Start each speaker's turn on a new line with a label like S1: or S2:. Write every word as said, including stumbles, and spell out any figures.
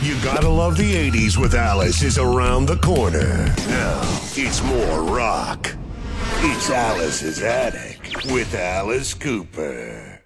S1: You Gotta Love the eighties with Alice is around the corner. Now, it's more rock. It's Alice's Attic with Alice Cooper.